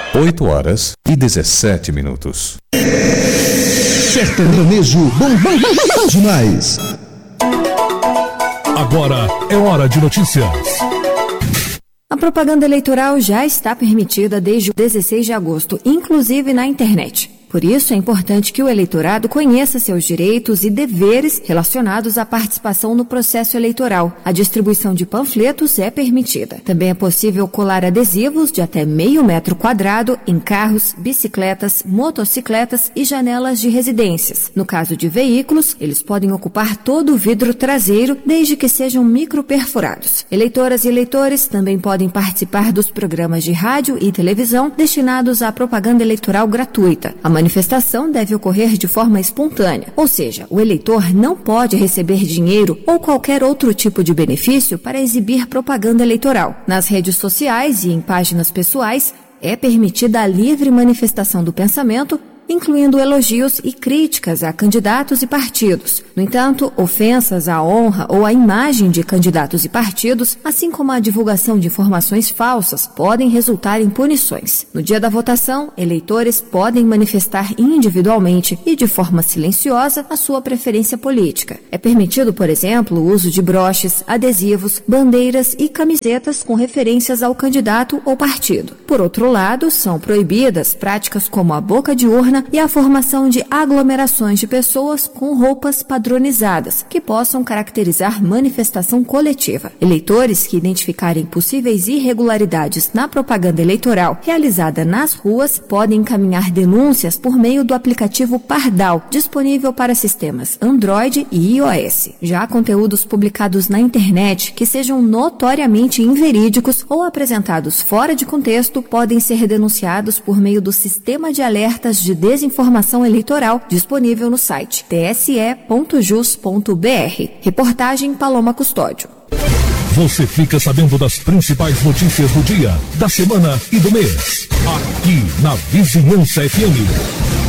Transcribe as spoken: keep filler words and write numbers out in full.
oito horas e dezessete minutos. Sertanejo bom, bom, bom, bom demais. Agora é hora de notícias. A propaganda eleitoral já está permitida desde o dezesseis de agosto, inclusive na internet. Por isso, é importante que o eleitorado conheça seus direitos e deveres relacionados à participação no processo eleitoral. A distribuição de panfletos é permitida. Também é possível colar adesivos de até meio metro quadrado em carros, bicicletas, motocicletas e janelas de residências. No caso de veículos, eles podem ocupar todo o vidro traseiro, desde que sejam microperfurados. Eleitoras e eleitores também podem participar dos programas de rádio e televisão destinados à propaganda eleitoral gratuita. A manifestação deve ocorrer de forma espontânea, ou seja, o eleitor não pode receber dinheiro ou qualquer outro tipo de benefício para exibir propaganda eleitoral. Nas redes sociais e em páginas pessoais, é permitida a livre manifestação do pensamento, incluindo elogios e críticas a candidatos e partidos. No entanto, ofensas à honra ou à imagem de candidatos e partidos, assim como a divulgação de informações falsas, podem resultar em punições. No dia da votação, eleitores podem manifestar individualmente e de forma silenciosa a sua preferência política. É permitido, por exemplo, o uso de broches, adesivos, bandeiras e camisetas com referências ao candidato ou partido. Por outro lado, são proibidas práticas como a boca de urna e a formação de aglomerações de pessoas com roupas padronizadas, que possam caracterizar manifestação coletiva. Eleitores que identificarem possíveis irregularidades na propaganda eleitoral realizada nas ruas podem encaminhar denúncias por meio do aplicativo Pardal, disponível para sistemas Android e iOS. Já conteúdos publicados na internet que sejam notoriamente inverídicos ou apresentados fora de contexto podem ser denunciados por meio do sistema de alertas de desinformação eleitoral disponível no site t s e ponto jus ponto b r. Reportagem Paloma Custódio. Você fica sabendo das principais notícias do dia, da semana e do mês. Aqui na Vizinhança F M.